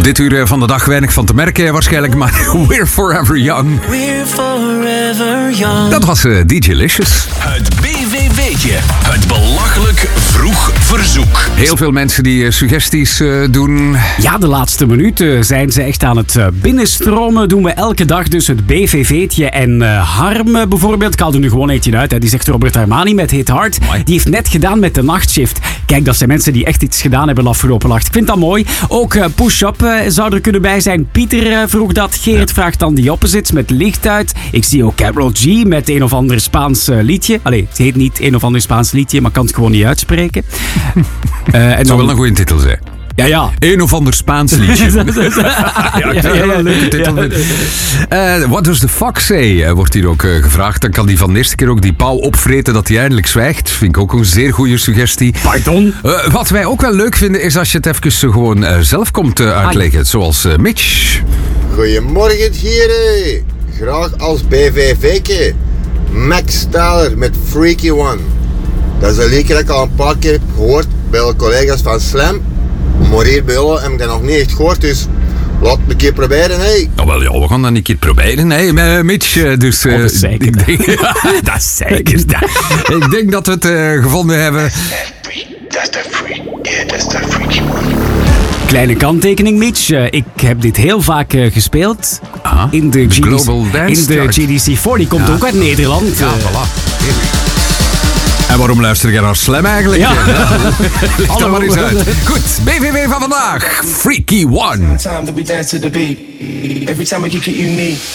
Dit uur van de dag weinig van te merken waarschijnlijk, maar We're Forever Young. We're forever young. Dat was DJ Licious. Het BVV'tje. Het belachelijk vroeg verzoek. Heel veel mensen die suggesties doen. Ja, de laatste minuten zijn ze echt aan het binnenstromen. Doen we elke dag dus het BVV'tje. En Harm bijvoorbeeld, ik haal er nu gewoon eentje uit. Hè. Die zegt Robert Armani met Hit Hard. Die heeft net gedaan met de nachtshift. Kijk, dat zijn mensen die echt iets gedaan hebben afgelopen nacht. Ik vind dat mooi. Ook Push-Up zou er kunnen bij zijn. Pieter vroeg dat. Geert vraagt dan die Opposites met Licht uit. Ik zie ook Carol G met een of ander Spaans liedje. Allee, het heet niet een of ander Spaans liedje, maar kan het gewoon niet uitspreken. Het zou wel een goede titel zijn. Ja. Een of ander Spaans liedje. Ja, leuke titel. What does the fox say? Wordt hier ook gevraagd. Dan kan die van de eerste keer ook die pauw opvreten dat hij eindelijk zwijgt. Vind ik ook een zeer goede suggestie. Pardon? Wat wij ook wel leuk vinden is als je het even gewoon zelf komt uitleggen. Zoals Mitch. Goedemorgen heren. Graag als BVV'tje. Max Styler met Freaky One. Dat is een liedje dat ik al een paar keer heb gehoord bij de collega's van Slam. Maar hier bij jullie heb ik dat nog niet echt gehoord, dus laat het een keer proberen, hé. Nou wel, we gaan dat een keer proberen, hè, Mitch. Dus, dat is zeker. Ik denk, dat is zeker. Ik denk dat we het gevonden hebben. That's the freak. Yeah, that's the freaky one. Kleine kanttekening, Mitch. Ik heb dit heel vaak gespeeld. Aha. In de Global Dance Chart. GDC4. Die komt ook uit Nederland. Ja, voilà. En waarom luister je naar Slam eigenlijk? Ja. Leg dat maar eens uit. Goed, BVV van vandaag. Freaky One. Time that we dance to the beat. Every time we kick it, you need.